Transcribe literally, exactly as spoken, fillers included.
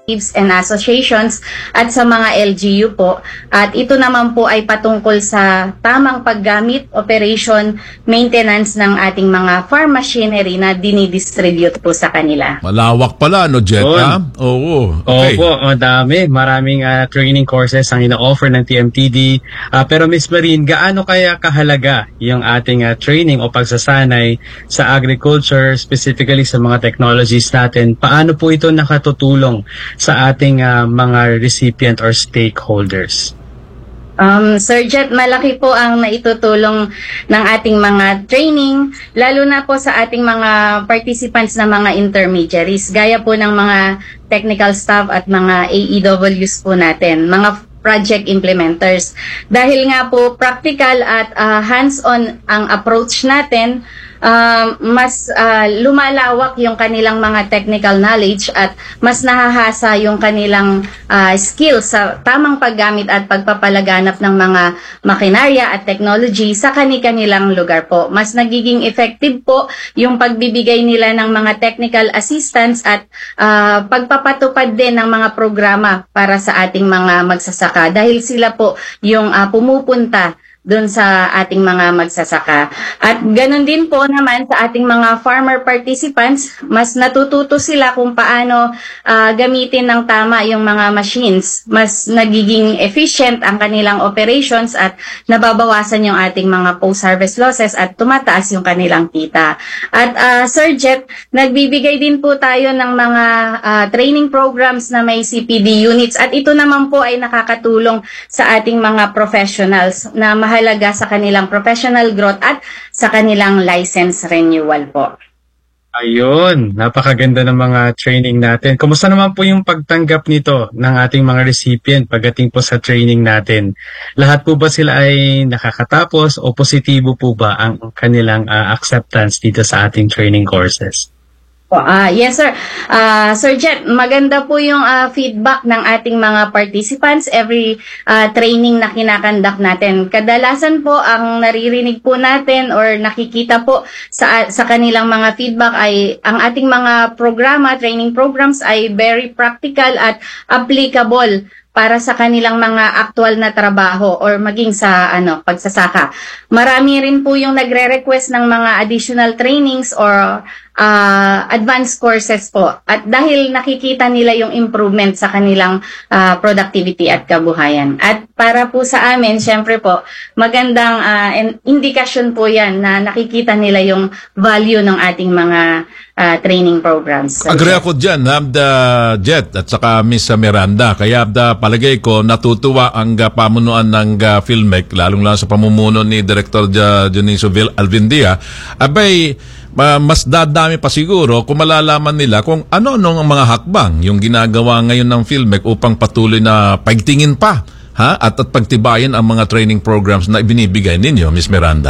and associations at sa mga L G U po. At ito naman po ay patungkol sa tamang paggamit, operation, maintenance ng ating mga farm machinery na dinidistribute po sa kanila. Malawak pala, no, Jet? Ha? Oo. Okay. Opo, madami. Maraming uh, training courses ang ina-offer ng T M T D. Uh, pero Miss Marine, gaano kaya kahalaga yung ating uh, training o pagsasanay sa agriculture, specifically sa mga technologies natin? Paano po ito nakatutulong sa ating uh, mga recipient or stakeholders? Um, Sir Jet, malaki po ang naitutulong ng ating mga training, lalo na po sa ating mga participants na mga intermediaries, gaya po ng mga technical staff at mga A E Ws po natin, mga project implementers. Dahil nga po practical at uh, hands-on ang approach natin, Uh, mas uh, lumalawak yung kanilang mga technical knowledge at mas nahahasa yung kanilang uh, skills sa tamang paggamit at pagpapalaganap ng mga makinarya at technology sa kani-kanilang lugar po. Mas nagiging effective po yung pagbibigay nila ng mga technical assistance at uh, pagpapatupad din ng mga programa para sa ating mga magsasaka dahil sila po yung uh, pumupunta doon sa ating mga magsasaka. At ganun din po naman sa ating mga farmer participants, mas natututo sila kung paano uh, gamitin ng tama yung mga machines. Mas nagiging efficient ang kanilang operations at nababawasan yung ating mga post-harvest losses at tumataas yung kanilang kita. At uh, Sir Jet, nagbibigay din po tayo ng mga uh, training programs na may C P D units at ito naman po ay nakakatulong sa ating mga professionals na mahal halaga sa kanilang professional growth at sa kanilang license renewal po. Ayun, napakaganda ng mga training natin. Kumusta naman po yung pagtanggap nito ng ating mga recipient pagdating po sa training natin? Lahat po ba sila ay nakakatapos o positibo po ba ang kanilang uh, acceptance dito sa ating training courses? Oh, uh, yes sir. Uh, Sir Jet, maganda po yung uh, feedback ng ating mga participants every uh, training na kinakandak natin. Kadalasan po ang naririnig po natin or nakikita po sa sa kanilang mga feedback ay ang ating mga programa, training programs ay very practical at applicable para sa kanilang mga aktual na trabaho or maging sa ano pagsasaka. Marami rin po yung nagre-request ng mga additional trainings or uh, advanced courses po. At dahil nakikita nila yung improvement sa kanilang uh, productivity at kabuhayan. At para po sa amin, syempre po, magandang uh, indikasyon po yan na nakikita nila yung value ng ating mga uh, training programs. So, agree ako dyan, Abda Jet at saka Miss Miranda. Kaya Abda, palagay ko, natutuwa ang uh, pamunuan ng uh, Philmec, lalong-lalo sa pamumuno ni Director Dioniso Alvindia. Abay, uh, mas dadami pa siguro kung malalaman nila kung ano-ano ang mga hakbang yung ginagawa ngayon ng Philmec upang patuloy na pagtingin pa ha? At, at pagtibayin ang mga training programs na ibinibigay ninyo, Miss Miranda.